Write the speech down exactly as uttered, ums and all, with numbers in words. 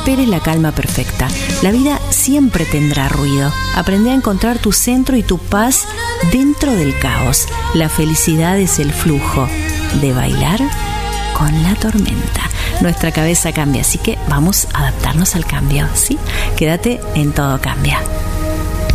esperes la calma perfecta. La vida siempre tendrá ruido. Aprende a encontrar tu centro y tu paz dentro del caos. La felicidad es el flujo de bailar con la tormenta. Nuestra cabeza cambia, así que vamos a adaptarnos al cambio, ¿sí? Quédate en Todo Cambia.